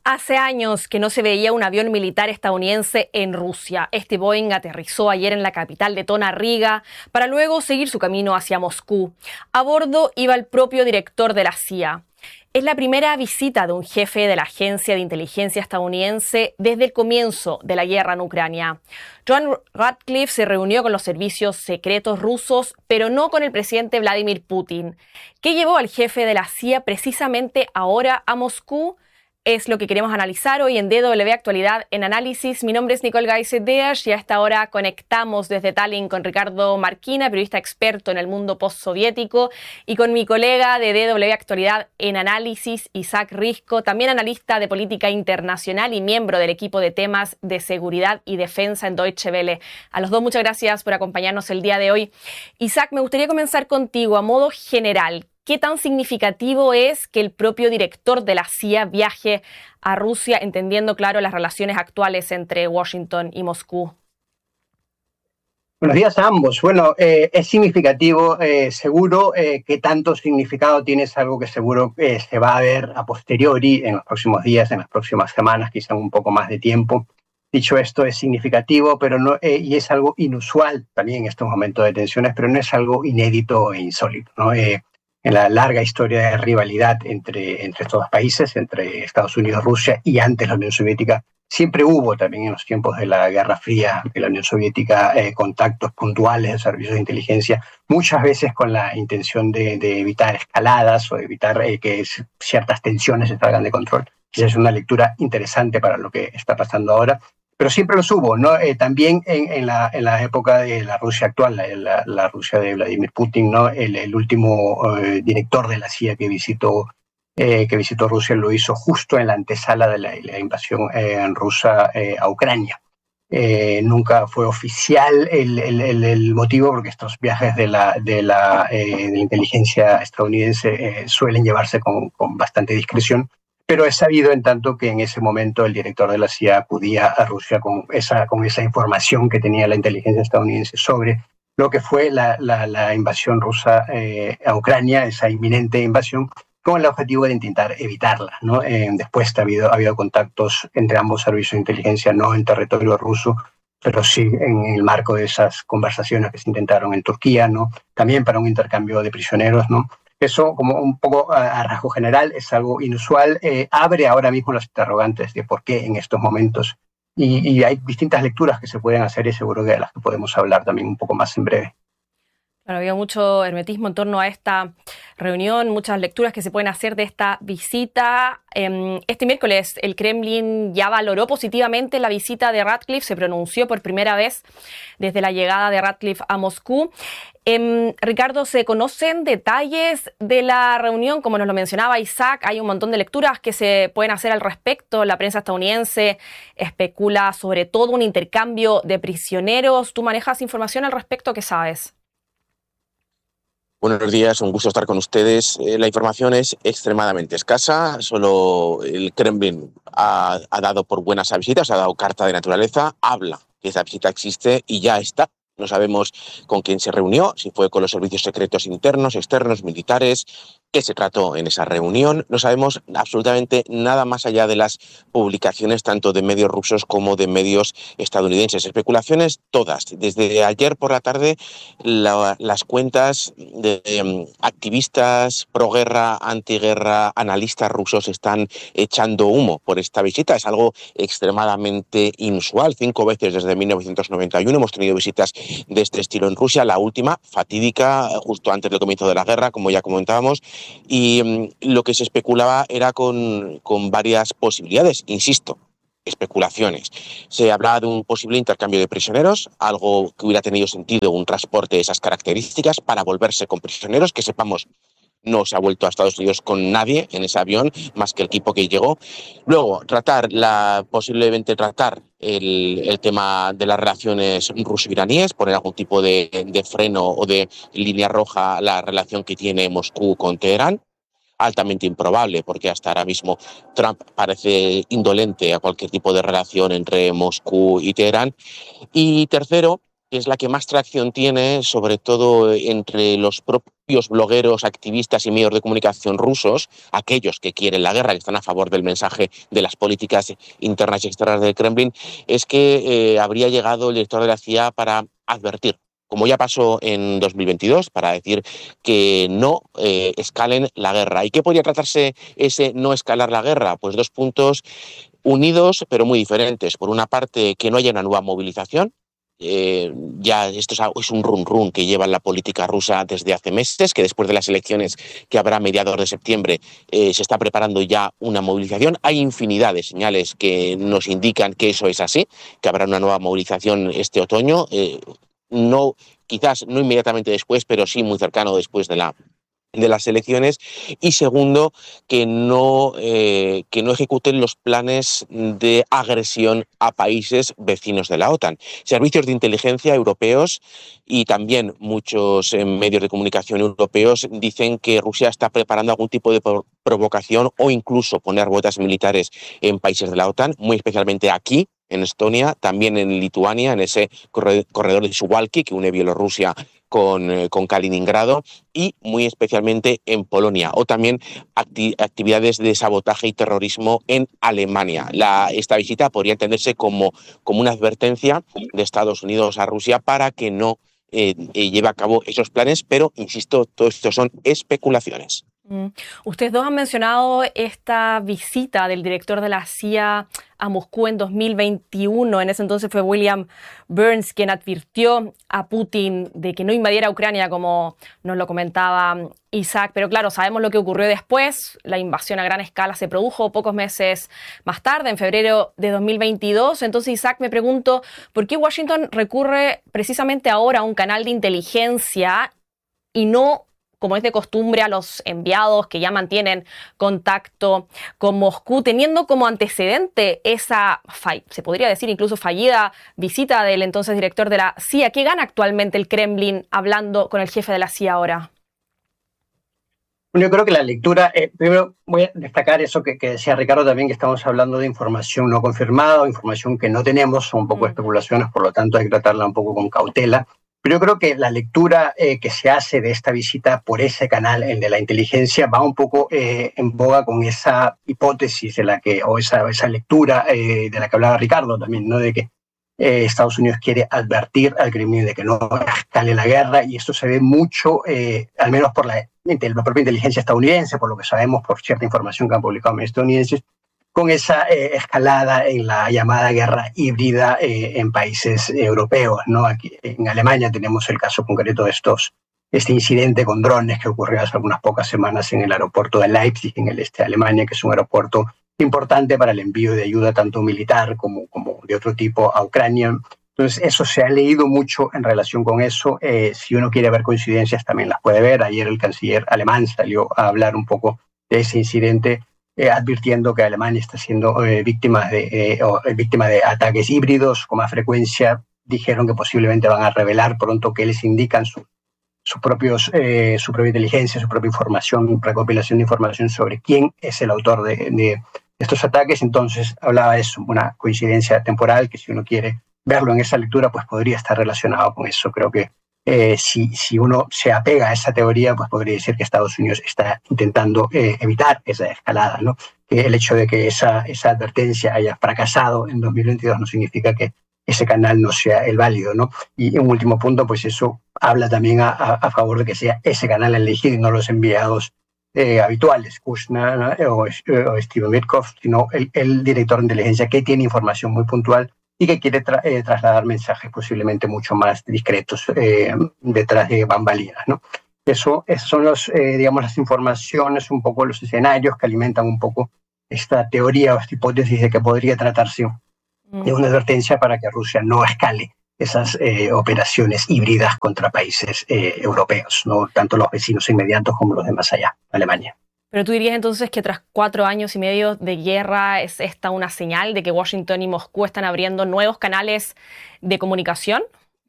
Hace años que no se veía un avión militar estadounidense en Rusia. Este Boeing aterrizó ayer en la capital letona, Riga, para luego seguir su camino hacia Moscú. A bordo iba el propio director de la CIA. Es la primera visita de un jefe de la agencia de inteligencia estadounidense desde el comienzo de la guerra en Ucrania. John Ratcliffe se reunió con los servicios secretos rusos, pero no con el presidente Vladimir Putin. ¿Qué llevó al jefe de la CIA precisamente ahora a Moscú? Es lo que queremos analizar hoy en DW Actualidad en Análisis. Mi nombre es Nicole Gaiset-Deas y a esta hora conectamos desde Tallinn con Ricardo Marquina, periodista experto en el mundo postsoviético, y con mi colega de DW Actualidad en Análisis, Isaac Risco, también analista de política internacional y miembro del equipo de temas de seguridad y defensa en Deutsche Welle. A los dos, muchas gracias por acompañarnos el día de hoy. Isaac, me gustaría comenzar contigo a modo general. ¿Qué tan significativo es que el propio director de la CIA viaje a Rusia, entendiendo, claro, las relaciones actuales entre Washington y Moscú? Buenos días a ambos. Bueno, es significativo, seguro que tanto significado tiene, es algo que seguro se va a ver a posteriori en los próximos días, en las próximas semanas, quizá un poco más de tiempo. Dicho esto, es significativo, pero no, y es algo inusual también en estos momentos de tensiones, pero no es algo inédito e insólito, ¿no? En la larga historia de rivalidad entre estos dos países, entre Estados Unidos, Rusia y antes la Unión Soviética, siempre hubo también en los tiempos de la Guerra Fría de la Unión Soviética contactos puntuales de servicios de inteligencia, muchas veces con la intención de evitar escaladas o de evitar que ciertas tensiones se salgan de control. Esa es una lectura interesante para lo que está pasando ahora. Pero siempre los hubo, ¿no? También en la época de la Rusia actual, la Rusia de Vladimir Putin, ¿no? El último director de la CIA que visitó Rusia lo hizo justo en la antesala de la invasión rusa a Ucrania. Nunca fue oficial el motivo, porque estos viajes de la inteligencia estadounidense suelen llevarse con bastante discreción. Pero es sabido en tanto que en ese momento el director de la CIA acudía a Rusia con esa información que tenía la inteligencia estadounidense sobre lo que fue la invasión rusa a Ucrania, esa inminente invasión, con el objetivo de intentar evitarla, ¿no? Después ha habido contactos entre ambos servicios de inteligencia, no en territorio ruso, pero sí en el marco de esas conversaciones que se intentaron en Turquía, ¿no? También para un intercambio de prisioneros, ¿no? Eso, como un poco a rasgo general, es algo inusual. Abre ahora mismo los interrogantes de por qué en estos momentos. Y hay distintas lecturas que se pueden hacer y seguro que de las que podemos hablar también un poco más en breve. Claro, había mucho hermetismo en torno a esta reunión, muchas lecturas que se pueden hacer de esta visita. Este miércoles el Kremlin ya valoró positivamente la visita de Ratcliffe, se pronunció por primera vez desde la llegada de Ratcliffe a Moscú. Ricardo, ¿se conocen detalles de la reunión? Como nos lo mencionaba Isaac, hay un montón de lecturas que se pueden hacer al respecto. La prensa estadounidense especula sobre todo un intercambio de prisioneros. ¿Tú manejas información al respecto? ¿Qué sabes? Buenos días, un gusto estar con ustedes. La información es extremadamente escasa. Solo el Kremlin ha dado por buena esa visita, se ha dado carta de naturaleza, habla que esa visita existe y ya está. No sabemos con quién se reunió, si fue con los servicios secretos internos, externos, militares, qué se trató en esa reunión. No sabemos absolutamente nada más allá de las publicaciones tanto de medios rusos como de medios estadounidenses. Especulaciones todas. Desde ayer por la tarde las cuentas de activistas proguerra, antiguerra, analistas rusos están echando humo por esta visita. Es algo extremadamente inusual. 5 veces desde 1991 hemos tenido visitas de este estilo en Rusia, la última, fatídica, justo antes del comienzo de la guerra, como ya comentábamos, y lo que se especulaba era con varias posibilidades, insisto, especulaciones. Se hablaba de un posible intercambio de prisioneros, algo que hubiera tenido sentido, un transporte de esas características para volverse con prisioneros, que sepamos no se ha vuelto a Estados Unidos con nadie en ese avión, más que el equipo que llegó. Luego, posiblemente tratar el tema de las relaciones ruso-iraníes, poner algún tipo de freno o de línea roja a la relación que tiene Moscú con Teherán. Altamente improbable, porque hasta ahora mismo Trump parece indolente a cualquier tipo de relación entre Moscú y Teherán. Y tercero, que es la que más tracción tiene, sobre todo entre los propios blogueros, activistas y medios de comunicación rusos, aquellos que quieren la guerra, que están a favor del mensaje de las políticas internas y externas del Kremlin, es que habría llegado el director de la CIA para advertir, como ya pasó en 2022, para decir que no escalen la guerra. ¿Y qué podría tratarse ese no escalar la guerra? Pues 2 puntos unidos pero muy diferentes. Por una parte, que no haya una nueva movilización. Ya esto es un run que lleva la política rusa desde hace meses, que después de las elecciones que habrá a mediados de septiembre se está preparando ya una movilización. Hay infinidad de señales que nos indican que eso es así, que habrá una nueva movilización este otoño, quizás no inmediatamente después, pero sí muy cercano después de las elecciones. Y segundo, que no ejecuten los planes de agresión a países vecinos de la OTAN. Servicios de inteligencia europeos y también muchos medios de comunicación europeos dicen que Rusia está preparando algún tipo de provocación o incluso poner botas militares en países de la OTAN, muy especialmente aquí, en Estonia, también en Lituania, en ese corredor de Suwałki que une Bielorrusia con Kaliningrado, y muy especialmente en Polonia, o también actividades de sabotaje y terrorismo en Alemania. Esta visita podría entenderse como una advertencia de Estados Unidos a Rusia para que no lleve a cabo esos planes, pero, insisto, todo esto son especulaciones. Ustedes dos han mencionado esta visita del director de la CIA a Moscú en 2021. En ese entonces fue William Burns quien advirtió a Putin de que no invadiera Ucrania, como nos lo comentaba Isaac. Pero claro, sabemos lo que ocurrió después. La invasión a gran escala se produjo pocos meses más tarde, en febrero de 2022. Entonces, Isaac, me pregunto, ¿por qué Washington recurre precisamente ahora a un canal de inteligencia y no, como es de costumbre, a los enviados que ya mantienen contacto con Moscú, teniendo como antecedente esa, se podría decir incluso fallida, visita del entonces director de la CIA? ¿Qué gana actualmente el Kremlin hablando con el jefe de la CIA ahora? Bueno, yo creo que la lectura, primero voy a destacar eso que decía Ricardo también, que estamos hablando de información no confirmada, información que no tenemos, son un poco especulaciones, por lo tanto hay que tratarla un poco con cautela. Pero yo creo que la lectura que se hace de esta visita por ese canal, el de la inteligencia, va un poco en boga con esa hipótesis o esa lectura de la que hablaba Ricardo también, ¿no? De que Estados Unidos quiere advertir al Kremlin de que no escale la guerra, y esto se ve mucho, al menos por la propia inteligencia estadounidense, por lo que sabemos por cierta información que han publicado medios estadounidenses, con esa escalada en la llamada guerra híbrida en países europeos, ¿no? Aquí en Alemania tenemos el caso concreto de este incidente con drones que ocurrió hace algunas pocas semanas en el aeropuerto de Leipzig, en el este de Alemania, que es un aeropuerto importante para el envío de ayuda tanto militar como de otro tipo a Ucrania. Entonces, eso se ha leído mucho en relación con eso. Si uno quiere ver coincidencias, también las puede ver. Ayer el canciller alemán salió a hablar un poco de ese incidente, advirtiendo que Alemania está siendo víctima de ataques híbridos con más frecuencia. Dijeron que posiblemente van a revelar pronto qué les indican su propia inteligencia, su propia información, recopilación de información sobre quién es el autor de estos ataques. Entonces hablaba de eso, una coincidencia temporal que, si uno quiere verlo en esa lectura, pues podría estar relacionado con eso. Creo que si uno se apega a esa teoría, pues podría decir que Estados Unidos está intentando evitar esa escalada, ¿no? Que el hecho de que esa advertencia haya fracasado en 2022 no significa que ese canal no sea el válido, ¿no? Y un último punto, pues eso habla también a favor de que sea ese canal elegido y no los enviados habituales, Kushner, ¿no? o Steven Witkoff, sino el director de inteligencia, que tiene información muy puntual y que quiere trasladar mensajes posiblemente mucho más discretos detrás de bambalinas, ¿no? Esos son las informaciones, un poco los escenarios que alimentan un poco esta teoría o esta hipótesis de que podría tratarse de una advertencia para que Rusia no escale esas operaciones híbridas contra países europeos, ¿no? Tanto los vecinos inmediatos como los de más allá, Alemania. Pero tú dirías entonces que tras 4 años y medio de guerra, ¿es esta una señal de que Washington y Moscú están abriendo nuevos canales de comunicación?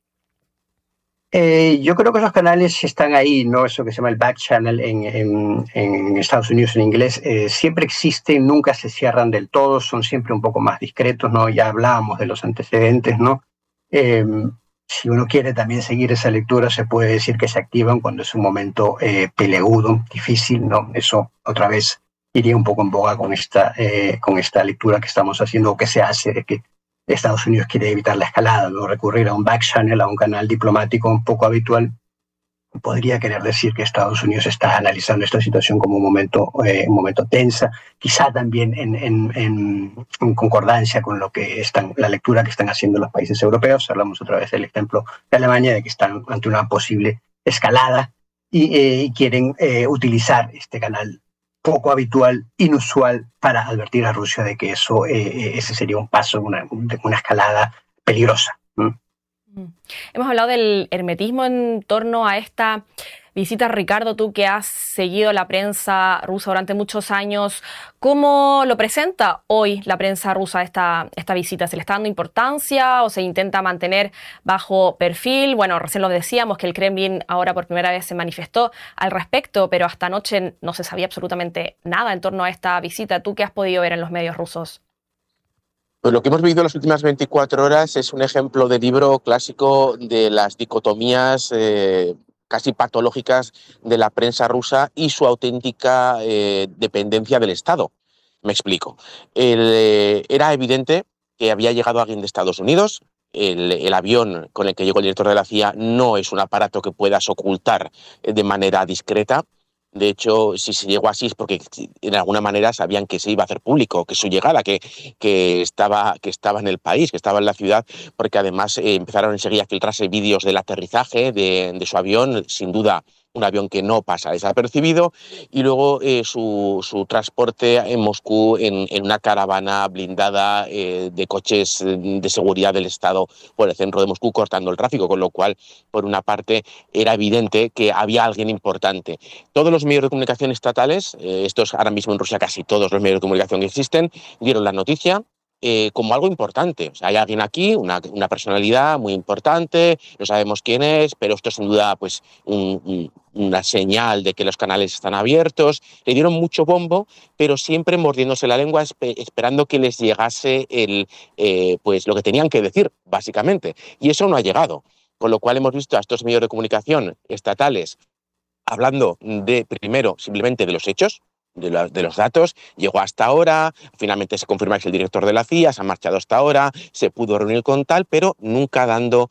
Yo creo que esos canales están ahí, ¿no? Eso que se llama el back channel en Estados Unidos en inglés, siempre existen, nunca se cierran del todo, son siempre un poco más discretos, ¿no? Ya hablábamos de los antecedentes, ¿no? Si uno quiere también seguir esa lectura, se puede decir que se activan cuando es un momento peleagudo, difícil, ¿no? Eso otra vez iría un poco en boga con esta lectura que estamos haciendo o que se hace de que Estados Unidos quiere evitar la escalada, no recurrir a un back channel, a un canal diplomático un poco habitual. Podría querer decir que Estados Unidos está analizando esta situación como un momento tensa, quizá también en concordancia con la lectura que están haciendo los países europeos. Hablamos otra vez del ejemplo de Alemania, de que están ante una posible escalada y quieren utilizar este canal poco habitual, inusual, para advertir a Rusia de que ese sería un paso, una escalada peligrosa. Hemos hablado del hermetismo en torno a esta visita. Ricardo, tú que has seguido la prensa rusa durante muchos años, ¿cómo lo presenta hoy la prensa rusa esta visita? ¿Se le está dando importancia o se intenta mantener bajo perfil? Bueno, recién lo decíamos que el Kremlin ahora por primera vez se manifestó al respecto, pero hasta anoche no se sabía absolutamente nada en torno a esta visita. ¿Tú qué has podido ver en los medios rusos? Pues lo que hemos vivido en las últimas 24 horas es un ejemplo de libro clásico de las dicotomías casi patológicas de la prensa rusa y su auténtica dependencia del Estado. Me explico. Era evidente que había llegado alguien de Estados Unidos. El avión con el que llegó el director de la CIA no es un aparato que puedas ocultar de manera discreta. De hecho, si se llegó así es porque en alguna manera sabían que se iba a hacer público, que su llegada, que estaba en el país, que estaba en la ciudad, porque además empezaron enseguida a filtrarse vídeos del aterrizaje de su avión, sin duda un avión que no pasa desapercibido, y luego su transporte en Moscú en una caravana blindada de coches de seguridad del Estado por el centro de Moscú, cortando el tráfico, con lo cual, por una parte, era evidente que había alguien importante. Todos los medios de comunicación estatales, estos ahora mismo en Rusia casi todos los medios de comunicación que existen, dieron la noticia como algo importante. O sea, hay alguien aquí, una personalidad muy importante, no sabemos quién es, pero esto es sin duda pues, una señal de que los canales están abiertos. Le dieron mucho bombo, pero siempre mordiéndose la lengua, esperando que les llegase pues, lo que tenían que decir, básicamente. Y eso no ha llegado. Con lo cual hemos visto a estos medios de comunicación estatales hablando primero, simplemente de los hechos, de los datos. Llegó hasta ahora, finalmente se confirma que es el director de la CIA, se ha marchado hasta ahora, se pudo reunir con tal, pero nunca dando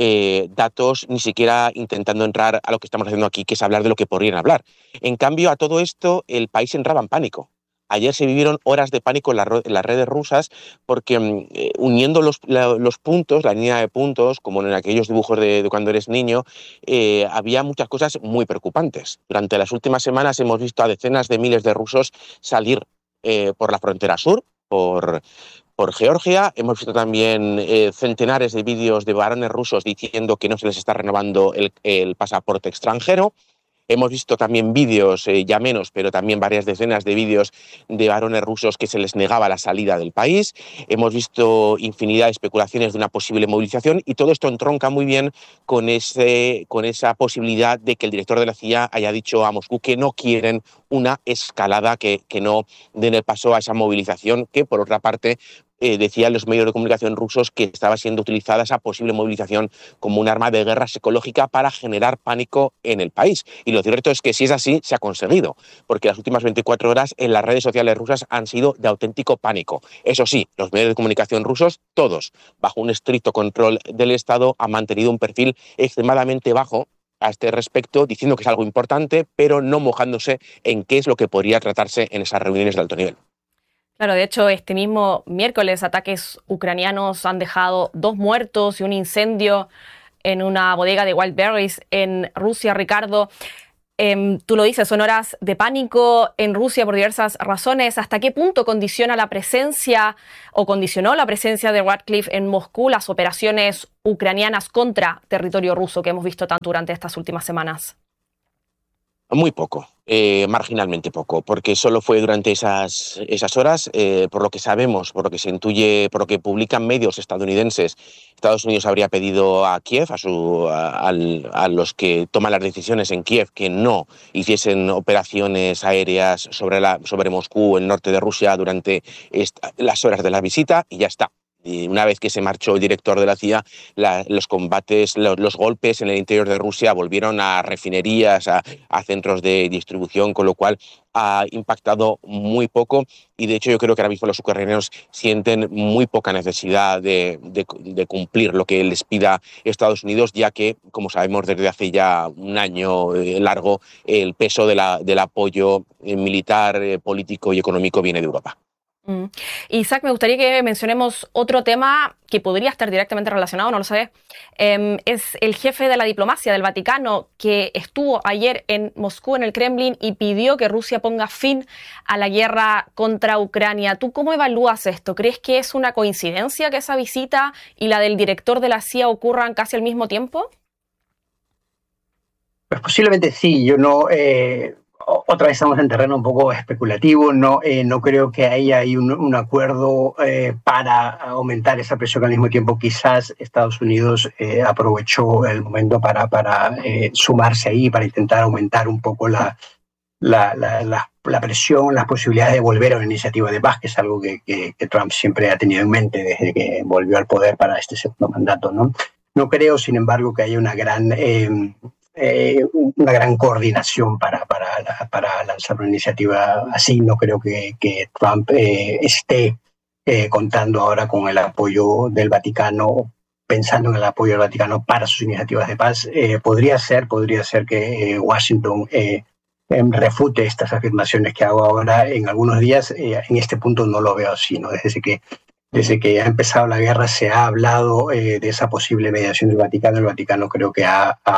datos, ni siquiera intentando entrar a lo que estamos haciendo aquí, que es hablar de lo que podrían hablar. En cambio, a todo esto, el país entraba en pánico. Ayer se vivieron horas de pánico en las redes rusas porque uniendo los puntos, la línea de puntos, como en aquellos dibujos de cuando eres niño, había muchas cosas muy preocupantes. Durante las últimas semanas hemos visto a decenas de miles de rusos salir por la frontera sur, por Georgia. Hemos visto también centenares de vídeos de varones rusos diciendo que no se les está renovando el pasaporte extranjero. Hemos visto también vídeos, ya menos, pero también varias decenas de vídeos de varones rusos que se les negaba la salida del país. Hemos visto infinidad de especulaciones de una posible movilización y todo esto entronca muy bien con esa posibilidad de que el director de la CIA haya dicho a Moscú que no quieren una escalada, que no den el paso a esa movilización, que por otra parte decían los medios de comunicación rusos que estaba siendo utilizada esa posible movilización como un arma de guerra psicológica para generar pánico en el país. Y lo cierto es que si es así, se ha conseguido, porque las últimas 24 horas en las redes sociales rusas han sido de auténtico pánico. Eso sí, los medios de comunicación rusos, todos, bajo un estricto control del Estado, han mantenido un perfil extremadamente bajo a este respecto, diciendo que es algo importante, pero no mojándose en qué es lo que podría tratarse en esas reuniones de alto nivel. Claro, de hecho, este mismo miércoles ataques ucranianos han dejado 2 muertos y un incendio en una bodega de Wildberries en Rusia. Ricardo, tú lo dices, son horas de pánico en Rusia por diversas razones. ¿Hasta qué punto condiciona la presencia o condicionó la presencia de Ratcliffe en Moscú las operaciones ucranianas contra territorio ruso que hemos visto tanto durante estas últimas semanas? Muy poco, marginalmente poco, porque solo fue durante esas horas, por lo que sabemos, por lo que se intuye, por lo que publican medios estadounidenses. Estados Unidos habría pedido a Kiev, a los que toman las decisiones en Kiev, que no hiciesen operaciones aéreas sobre Moscú, el norte de Rusia, durante las horas de la visita, y ya está. Y una vez que se marchó el director de la CIA, los combates, los golpes en el interior de Rusia volvieron a refinerías, a centros de distribución, con lo cual ha impactado muy poco. Y de hecho yo creo que ahora mismo los ucranianos sienten muy poca necesidad de cumplir lo que les pida Estados Unidos, ya que, como sabemos desde hace ya un año largo, el peso del apoyo militar, político y económico viene de Europa. Isaac, me gustaría que mencionemos otro tema que podría estar directamente relacionado, no lo sé. Es el jefe de la diplomacia del Vaticano, que estuvo ayer en Moscú, en el Kremlin, y pidió que Rusia ponga fin a la guerra contra Ucrania. ¿Tú cómo evalúas esto? ¿Crees que es una coincidencia que esa visita y la del director de la CIA ocurran casi al mismo tiempo? Pues posiblemente sí. Yo no... Otra vez estamos en terreno un poco especulativo. No creo que haya ahí un acuerdo para aumentar esa presión. Al mismo tiempo, quizás Estados Unidos aprovechó el momento para sumarse ahí, para intentar aumentar un poco la presión, las posibilidades de volver a una iniciativa de paz, que es algo que Trump siempre ha tenido en mente desde que volvió al poder para este segundo mandato, ¿no? No creo, sin embargo, que haya una gran coordinación para lanzar una iniciativa así. No creo que Trump esté contando ahora con el apoyo del Vaticano, pensando en el apoyo del Vaticano para sus iniciativas de paz. Podría ser que Washington refute estas afirmaciones que hago ahora en algunos días. En este punto no lo veo así, ¿no? Desde que ha empezado la guerra se ha hablado de esa posible mediación del Vaticano. El Vaticano creo que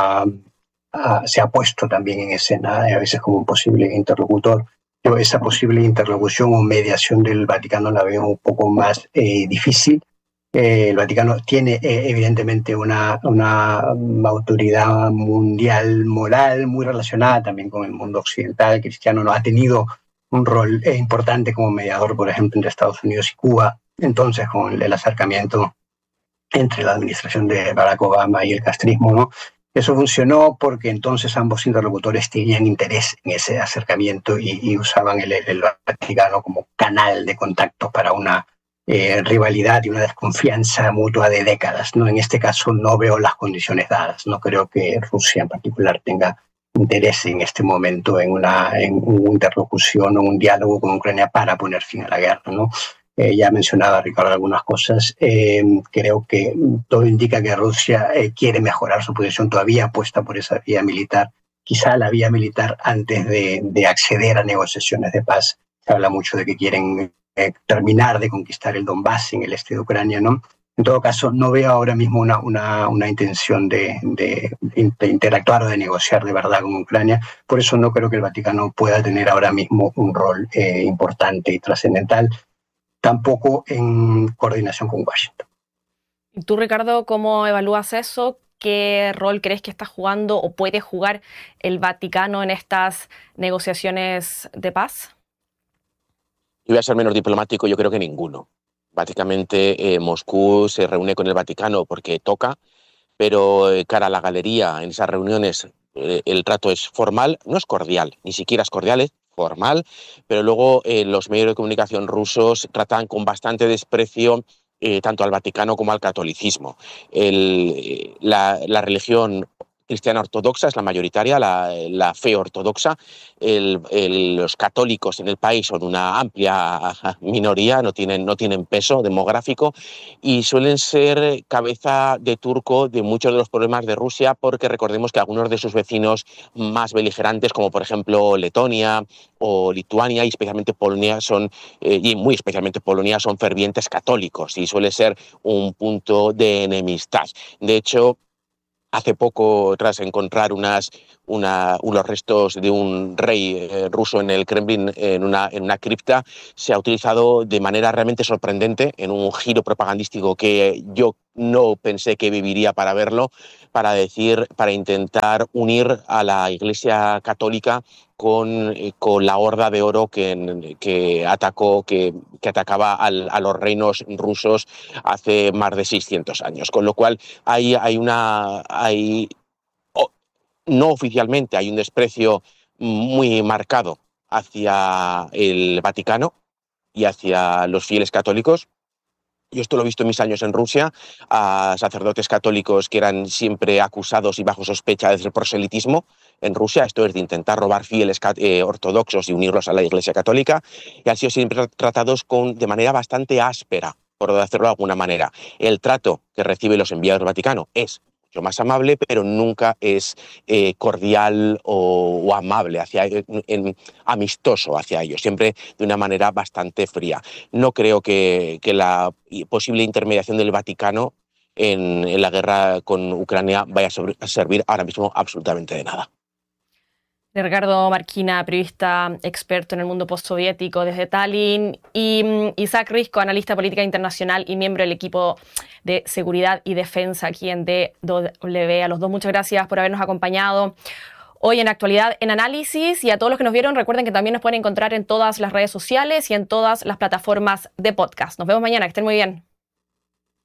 se ha puesto también en escena, a veces como un posible interlocutor. Yo esa posible interlocución o mediación del Vaticano la veo un poco más difícil. El Vaticano tiene evidentemente una autoridad mundial moral muy relacionada también con el mundo occidental cristiano. No ha tenido un rol importante como mediador, por ejemplo, entre Estados Unidos y Cuba. Entonces, con el acercamiento entre la administración de Barack Obama y el castrismo, ¿no? Eso funcionó porque entonces ambos interlocutores tenían interés en ese acercamiento y usaban el Vaticano como canal de contacto para una rivalidad y una desconfianza mutua de décadas, ¿no? En este caso no veo las condiciones dadas. No creo que Rusia en particular tenga interés en este momento en una interlocución o un diálogo con Ucrania para poner fin a la guerra, ¿no? Ya mencionaba Ricardo algunas cosas. Creo que todo indica que Rusia quiere mejorar su posición, todavía apuesta por esa vía militar, quizá la vía militar antes de acceder a negociaciones de paz. Se habla mucho de que quieren terminar de conquistar el Donbass en el este de Ucrania, ¿no? En todo caso, no veo ahora mismo una intención de interactuar o de negociar de verdad con Ucrania. Por eso no creo que el Vaticano pueda tener ahora mismo un rol importante y trascendental, tampoco en coordinación con Washington. ¿Y tú, Ricardo, cómo evalúas eso? ¿Qué rol crees que está jugando o puede jugar el Vaticano en estas negociaciones de paz? Yo voy a ser menos diplomático, yo creo que ninguno. Básicamente, Moscú se reúne con el Vaticano porque toca, pero cara a la galería, en esas reuniones, el trato es formal, no es cordial, ni siquiera es cordial, es formal, pero luego los medios de comunicación rusos tratan con bastante desprecio tanto al Vaticano como al catolicismo. La religión cristiana ortodoxa es la mayoritaria, la fe ortodoxa. Los católicos en el país son una amplia minoría, no tienen peso demográfico y suelen ser cabeza de turco de muchos de los problemas de Rusia, porque recordemos que algunos de sus vecinos más beligerantes, como por ejemplo Letonia o Lituania y especialmente Polonia, y muy especialmente Polonia, son fervientes católicos y suele ser un punto de enemistad. De hecho, hace poco, tras encontrar unos restos de un rey ruso en el Kremlin, en una cripta, se ha utilizado de manera realmente sorprendente, en un giro propagandístico que yo no pensé que viviría para verlo, para intentar unir a la Iglesia Católica con la Horda de Oro que atacaba a los reinos rusos hace más de 600 años. Con lo cual no oficialmente hay un desprecio muy marcado hacia el Vaticano y hacia los fieles católicos, Yo esto lo he visto en mis años en Rusia, a sacerdotes católicos que eran siempre acusados y bajo sospecha del proselitismo en Rusia, esto es de intentar robar fieles ortodoxos y unirlos a la Iglesia Católica, y han sido siempre tratados de manera bastante áspera, por decirlo de alguna manera. El trato que reciben los enviados del Vaticano es mucho más amable, pero nunca es cordial o amable, amistoso hacia ellos, siempre de una manera bastante fría. No creo que la posible intermediación del Vaticano en la guerra con Ucrania vaya a servir ahora mismo absolutamente de nada. Ricardo Marquina, periodista experto en el mundo postsoviético desde Tallinn, y Isaac Risco, analista política internacional y miembro del equipo de seguridad y defensa aquí en DW. A los dos, muchas gracias por habernos acompañado hoy en Actualidad en Análisis, y a todos los que nos vieron, recuerden que también nos pueden encontrar en todas las redes sociales y en todas las plataformas de podcast. Nos vemos mañana, que estén muy bien.